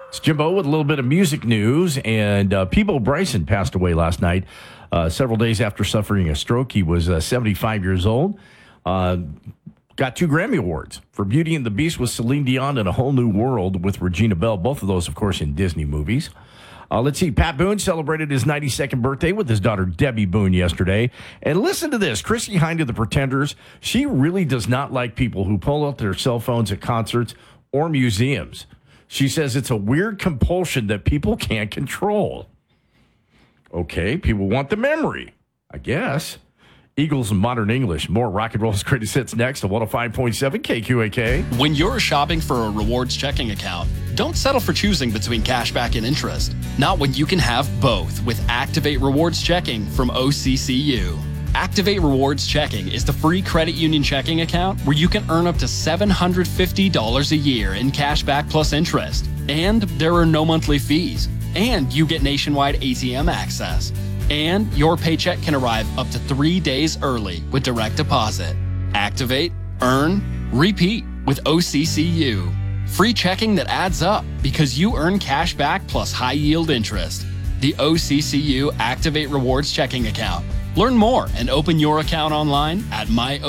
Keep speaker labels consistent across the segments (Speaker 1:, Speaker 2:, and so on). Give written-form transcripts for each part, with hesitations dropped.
Speaker 1: It's Jimbo with a little bit of music news. And Peabo Bryson passed away last night, several days after suffering a stroke. He was 75 years old. Got 2 Grammy Awards for Beauty and the Beast with Celine Dion and A Whole New World with Regina Belle. Both of those, of course, in Disney movies. Let's see. Pat Boone celebrated his 92nd birthday with his daughter Debbie Boone yesterday. And listen to this. Chrissie Hynde of the Pretenders, she really does not like people who pull out their cell phones at concerts or museums. She says it's a weird compulsion that people can't control. Okay, people want the memory, I guess. Eagles and Modern English. More rock and roll's greatest hits next on 105.7 KQAK.
Speaker 2: When you're shopping for a rewards checking account, don't settle for choosing between cashback and interest. Not when you can have both with Activate Rewards Checking from OCCU. Activate Rewards Checking is the free credit union checking account where you can earn up to $750 a year in cashback plus interest. And there are no monthly fees. And you get nationwide ATM access. And your paycheck can arrive up to 3 days early with direct deposit. Activate, earn, repeat with OCCU. Free checking that adds up because you earn cash back plus high yield interest. The OCCU Activate Rewards Checking Account. Learn more and open your account online at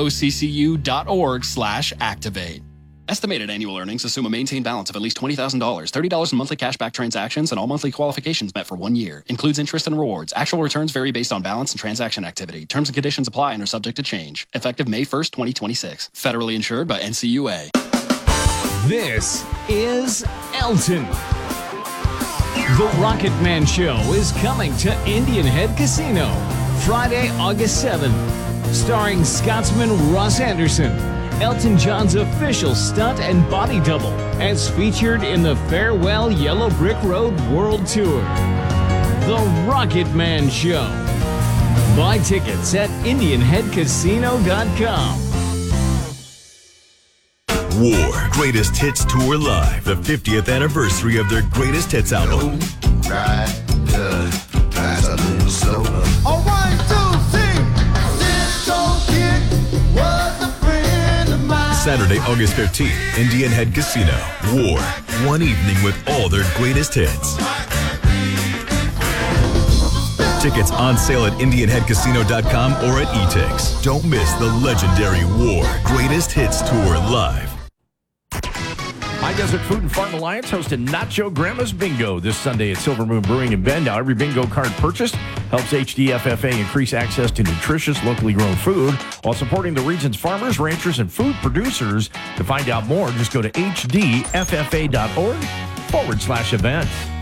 Speaker 2: myoccu.org/activate. Estimated annual earnings assume a maintained balance of at least $20,000, $30 in monthly cashback transactions, and all monthly qualifications met for 1 year. Includes interest and rewards. Actual returns vary based on balance and transaction activity. Terms and conditions apply and are subject to change. Effective May 1st, 2026. Federally insured by NCUA.
Speaker 3: This is Elton. The Rocket Man Show is coming to Indian Head Casino Friday, August 7th. Starring Scotsman Ross Anderson, Elton John's official stunt and body double, as featured in the Farewell Yellow Brick Road World Tour. The Rocket Man Show. Buy tickets at IndianHeadCasino.com.
Speaker 4: War Greatest Hits Tour Live, the 50th anniversary of their greatest hits album. Saturday, August 15th, Indian Head Casino. War, one evening with all their greatest hits. Tickets on sale at IndianHeadCasino.com or at eTix. Don't miss the legendary War Greatest Hits Tour Live.
Speaker 1: High Desert Food and Farm Alliance hosting Nacho Grandma's Bingo this Sunday at Silver Moon Brewing in Bend. Now, every bingo card purchased helps HDFFA increase access to nutritious, locally grown food while supporting the region's farmers, ranchers, and food producers. To find out more, just go to hdffa.org/events.